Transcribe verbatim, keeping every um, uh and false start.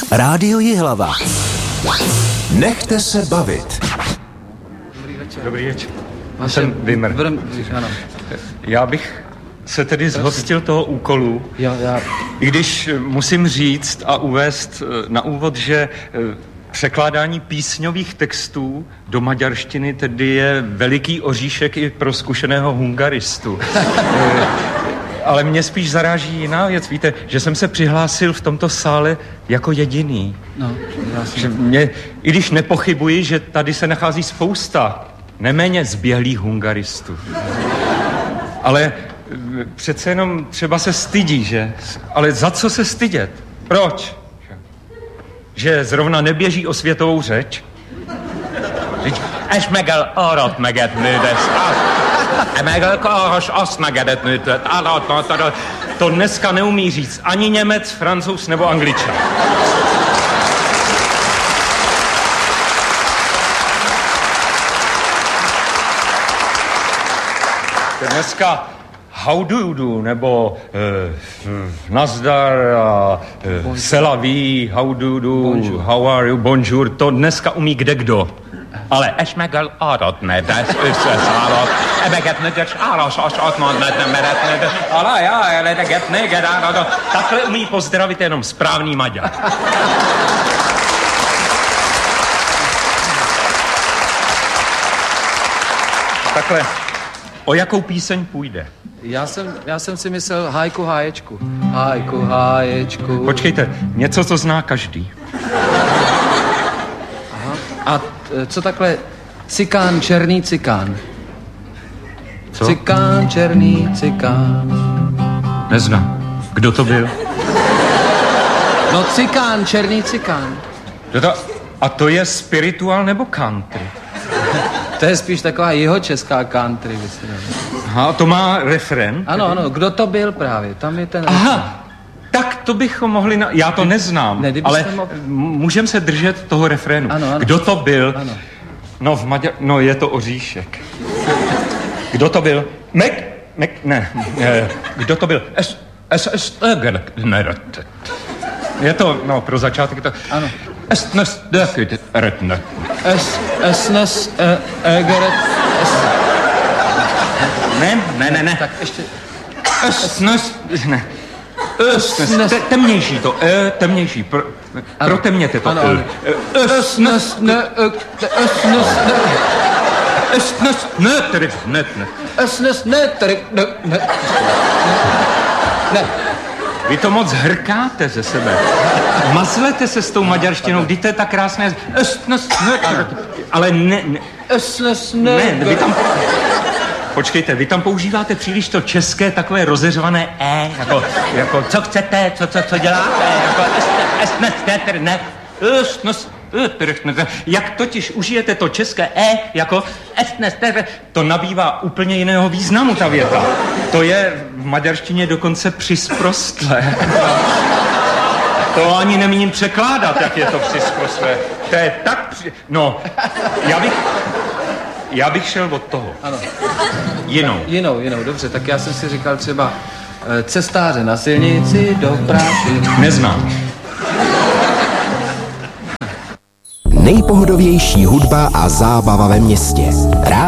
Rádio Jihlava. Nechte se bavit. Dobrý večer. Dobrý večer. Vaše... Jsem Vimr. Vrm... Ano. Já bych se tedy zhostil toho úkolu, jo, já... i když musím říct a uvést na úvod, že překládání písňových textů do maďarštiny tedy je veliký oříšek i pro zkušeného hungaristu. Ale mě spíš zaráží jiná věc. Víte, že jsem se přihlásil v tomto sále jako jediný. No, že mě, i když nepochybuji, že tady se nachází spousta neméně zběhlých hungaristů. Ale přece jenom třeba se stydí, že? Ale za co se stydět? Proč? Že zrovna neběží o světovou řeč? És meg el arat meget nődes, meg el kahas azt megedet nőtet, to dneska neumí říct ani Němec, Francouz nebo Angličan. Dneska how do you do, nebo uh, nazdar a uh, selaví, how do you do, bonjour. How are you, bonjour, to dneska umí kdekdo. Ale és meg el arat nedes, összeszállott, ebeget nedes, áras, as, atman, net nem meretne, de alá, já, eledeget, neged, árada. Takhle umí pozdravit jenom správný Maďar. Takhle, o jakou píseň půjde? Já jsem, já jsem si myslel hajku háječku. Hajku háječku. Počkejte, něco, co zná každý. Aha. A t, co takhle cikán, černý cikán? Co? Cikán, černý cikán. Neznám. Kdo to byl? No cikán, černý cikán. To, a to je spirituál nebo country? To je spíš taková jihočeská country. Aha, to má refren? Ano, ano, kdo to byl právě, tam je ten refren. Aha, tak to bychom mohli, na... já to neznám, ne, ale mohl... můžeme se držet toho refrénu. Ano, ano. Kdo to byl? Ano. No v Maďar... no je to oříšek. Kdo to byl? Mek, mek, ne, kdo to byl? Es, es, es, je to, no pro začátek to... Ano. Es, nes, dekut, retne. Es, es, nes, e, e, geret, es... Ne, ne, ne, ne. Tak ještě... Es, nes, ne. Es, nes, te, temnější to, e, temnější, pro, protemněte to. Ano, ano. Es, nes, ne, es, nes, ne. Es, nes, ne, tedy, ne, ne. Es, nes, ne, tedy, ne, ne. Ne. Vy to moc hrkáte ze sebe. Mazlete se s tou maďarštinou, kdy to je tak krásné. Es, nes, ne, ale ne, ne. Es, nes, ne. Ne, vy tam... Počkejte, vy tam používáte příliš to české takové rozeřvané e, jako, jako co chcete, co, co, co děláte, jako es, nes, ne, ne, es, nes, jak totiž užijete to české e, jako es, nes, to nabývá úplně jiného významu ta věta. To je v maďarštině dokonce přisprostlé. To ani nemíním překládat, jak je to přisprostlé. To je tak při... No, já bych... Já bych šel od toho. Ano. Jinou. Jinou, jinou, dobře. Tak já jsem si říkal třeba cestáře na silnici do Práhy. Neznám. Nejpohodovější hudba a zábava ve městě.